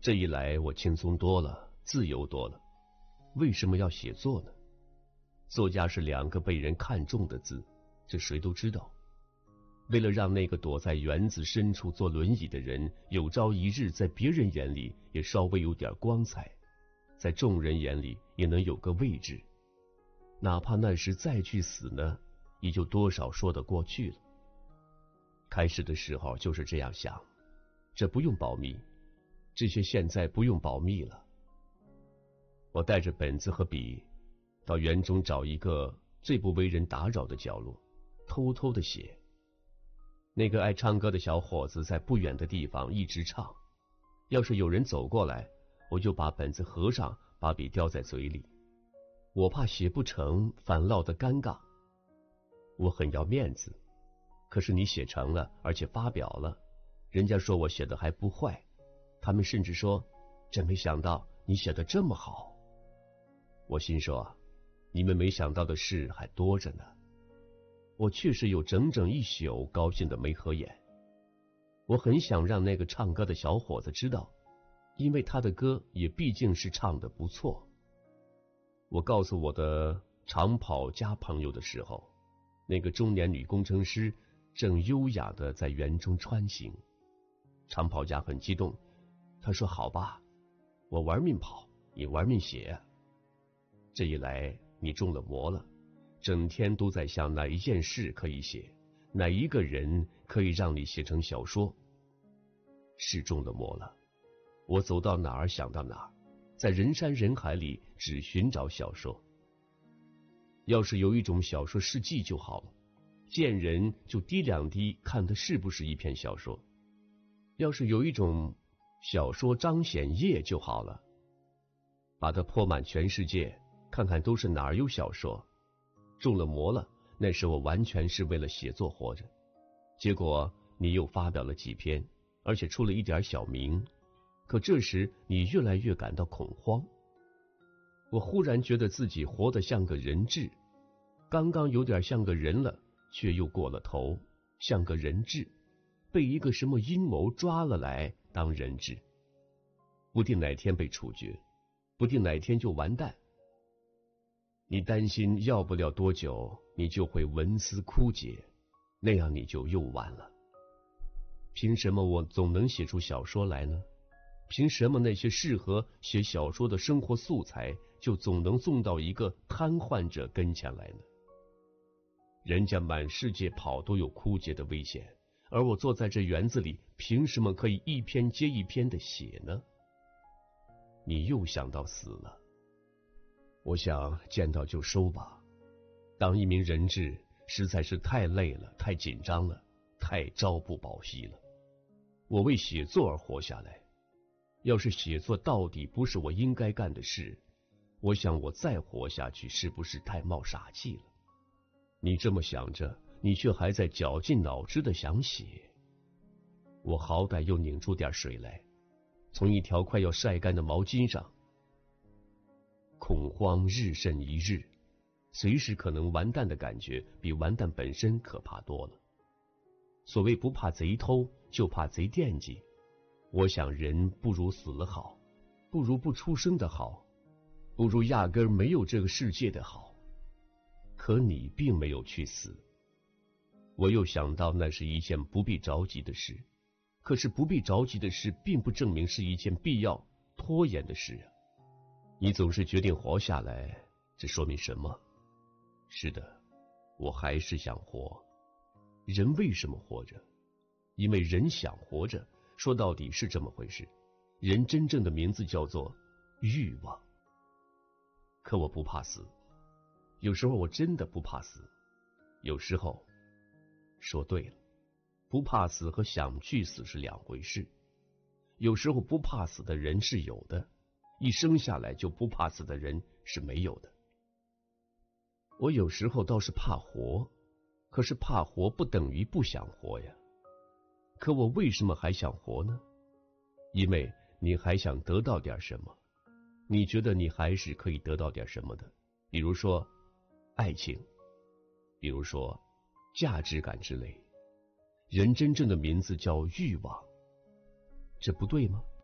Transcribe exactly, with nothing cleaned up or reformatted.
这一来我轻松多了，自由多了。为什么要写作呢？作家是两个被人看重的字，这谁都知道。为了让那个躲在园子深处坐轮椅的人有朝一日在别人眼里也稍微有点光彩，在众人眼里也能有个位置，哪怕那时再去死呢，也就多少说得过去了。开始的时候就是这样想，这不用保密，这些现在不用保密了。我带着本子和笔到园中找一个最不为人打扰的角落，偷偷地写。那个爱唱歌的小伙子在不远的地方一直唱，要是有人走过来，我就把本子合上，把笔叼在嘴里。我怕写不成反落得尴尬，我很要面子。可是你写成了，而且发表了，人家说我写的还不坏，他们甚至说真没想到你写得这么好。我心说，你们没想到的事还多着呢。我确实有整整一宿高兴的没合眼。我很想让那个唱歌的小伙子知道，因为他的歌也毕竟是唱得不错。我告诉我的长跑家朋友的时候，那个中年女工程师正优雅地在园中穿行。长跑家很激动，他说好吧，我玩命跑，你玩命写。这一来你中了魔了，整天都在想哪一件事可以写，哪一个人可以让你写成小说。是中了魔了，我走到哪儿想到哪儿，在人山人海里只寻找小说。要是有一种小说事迹就好了，见人就滴两滴看的是不是一篇小说。要是有一种小说彰显页就好了，把它泼满全世界，看看都是哪儿有小说。中了魔了，那时我完全是为了写作活着。结果你又发表了几篇，而且出了一点小名，可这时你越来越感到恐慌。我忽然觉得自己活得像个人质，刚刚有点像个人了，却又过了头，像个人质，被一个什么阴谋抓了来当人质，不定哪天被处决，不定哪天就完蛋。你担心要不了多久你就会文思枯竭，那样你就又完了。凭什么我总能写出小说来呢？凭什么那些适合写小说的生活素材就总能送到一个瘫痪者跟前来呢？人家满世界跑都有枯竭的危险，而我坐在这园子里，凭什么可以一篇接一篇的写呢？你又想到死了。我想见到就收吧，当一名人质实在是太累了，太紧张了，太朝不保夕了。我为写作而活下来，要是写作到底不是我应该干的事，我想我再活下去是不是太冒傻气了？你这么想着，你却还在绞尽脑汁的想写。我好歹又拧出点水来，从一条快要晒干的毛巾上。恐慌日甚一日，随时可能完蛋的感觉比完蛋本身可怕多了。所谓不怕贼偷，就怕贼惦记。我想人不如死了好，不如不出生的好，不如压根儿没有这个世界的好。可你并没有去死。我又想到那是一件不必着急的事，可是不必着急的事并不证明是一件必要拖延的事啊。你总是决定活下来，这说明什么？是的，我还是想活。人为什么活着？因为人想活着，说到底是这么回事。人真正的名字叫做欲望。可我不怕死，有时候我真的不怕死。有时候，说对了，不怕死和想去死是两回事。有时候不怕死的人是有的，一生下来就不怕死的人是没有的。我有时候倒是怕活，可是怕活不等于不想活呀。可我为什么还想活呢？因为你还想得到点什么，你觉得你还是可以得到点什么的，比如说爱情，比如说价值感之类。人真正的名字叫欲望，这不对吗？